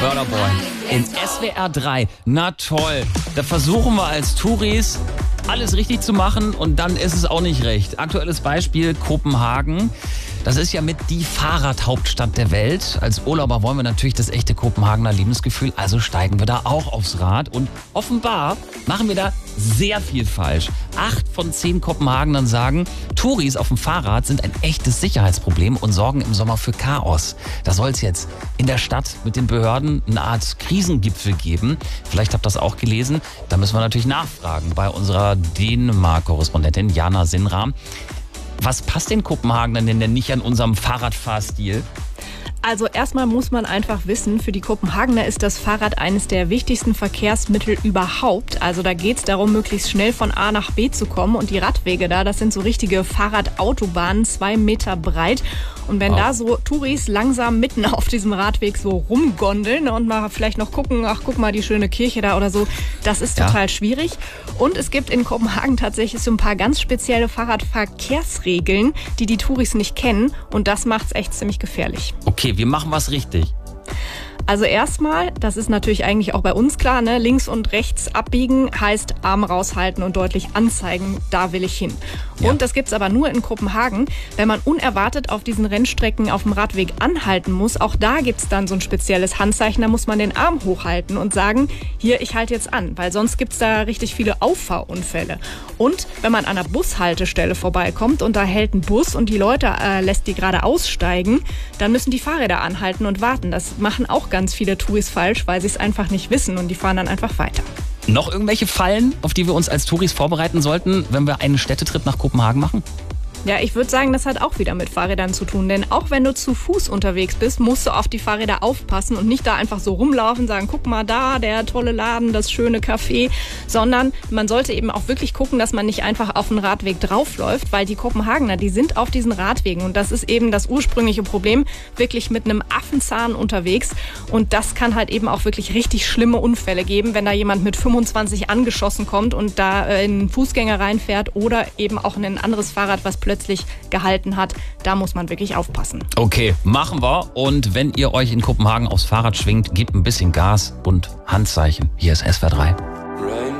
Burna Boy in SWR 3. Na toll, da versuchen wir als Touris alles richtig zu machen und dann ist es auch nicht recht. Aktuelles Beispiel Kopenhagen. Das ist ja mit die Fahrradhauptstadt der Welt. Als Urlauber wollen wir natürlich das echte Kopenhagener Lebensgefühl, also steigen wir da auch aufs Rad. Und offenbar machen wir da sehr viel falsch. 8 von 10 Kopenhagenern sagen, Touris auf dem Fahrrad sind ein echtes Sicherheitsproblem und sorgen im Sommer für Chaos. Da soll es jetzt in der Stadt mit den Behörden eine Art Krisengipfel geben. Vielleicht habt ihr das auch gelesen. Da müssen wir natürlich nachfragen bei unserer Dänemark-Korrespondentin Jana Sinram. Was passt den Kopenhagenern denn nicht an unserem Fahrradfahrstil? Also erstmal muss man einfach wissen, für die Kopenhagener ist das Fahrrad eines der wichtigsten Verkehrsmittel überhaupt. Also da geht es darum, möglichst schnell von A nach B zu kommen. Und die Radwege da, das sind so richtige Fahrradautobahnen, 2 Meter breit. Und wenn da so Touris langsam mitten auf diesem Radweg so rumgondeln und mal vielleicht noch gucken, ach guck mal, die schöne Kirche da oder so, das ist total schwierig. Und es gibt in Kopenhagen tatsächlich so ein paar ganz spezielle Fahrradverkehrsregeln, die die Touris nicht kennen. Und das macht es echt ziemlich gefährlich. Okay, wir machen was richtig. Also erstmal, das ist natürlich eigentlich auch bei uns klar, ne? Links und rechts abbiegen heißt Arm raushalten und deutlich anzeigen, da will ich hin. Ja. Und das gibt's aber nur in Kopenhagen, wenn man unerwartet auf diesen Rennstrecken auf dem Radweg anhalten muss. Auch da gibt's dann so ein spezielles Handzeichen, da muss man den Arm hochhalten und sagen, hier, ich halte jetzt an, weil sonst gibt's da richtig viele Auffahrunfälle. Und wenn man an einer Bushaltestelle vorbeikommt und da hält ein Bus und die Leute lässt die gerade aussteigen, dann müssen die Fahrräder anhalten und warten. Das machen auch ganz viele Touris falsch, weil sie es einfach nicht wissen und die fahren dann einfach weiter. Noch irgendwelche Fallen, auf die wir uns als Touris vorbereiten sollten, wenn wir einen Städtetrip nach Kopenhagen machen? Ja, ich würde sagen, das hat auch wieder mit Fahrrädern zu tun. Denn auch wenn du zu Fuß unterwegs bist, musst du auf die Fahrräder aufpassen und nicht da einfach so rumlaufen, sagen, guck mal da, der tolle Laden, das schöne Café. Sondern man sollte eben auch wirklich gucken, dass man nicht einfach auf den Radweg draufläuft, weil die Kopenhagener, die sind auf diesen Radwegen. Und das ist eben das ursprüngliche Problem, wirklich mit einem Affenzahn unterwegs. Und das kann halt eben auch wirklich richtig schlimme Unfälle geben, wenn da jemand mit 25 angeschossen kommt und da in einen Fußgänger reinfährt oder eben auch in ein anderes Fahrrad, was plötzlich gehalten hat. Da muss man wirklich aufpassen. Okay, machen wir. Und wenn ihr euch in Kopenhagen aufs Fahrrad schwingt, gebt ein bisschen Gas und Handzeichen. Hier ist SWR 3.